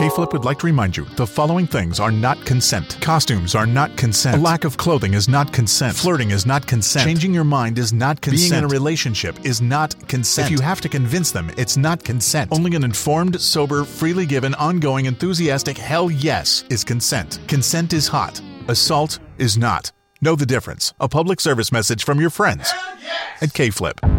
K-Flip would like to remind you, the following things are not consent. Costumes are not consent. A lack of clothing is not consent. Flirting is not consent. Changing your mind is not consent. Being in a relationship is not consent. If you have to convince them, it's not consent. Only an informed, sober, freely given, ongoing, enthusiastic hell yes is consent. Consent is hot. Assault is not. Know the difference. A public service message from your friends at K-Flip.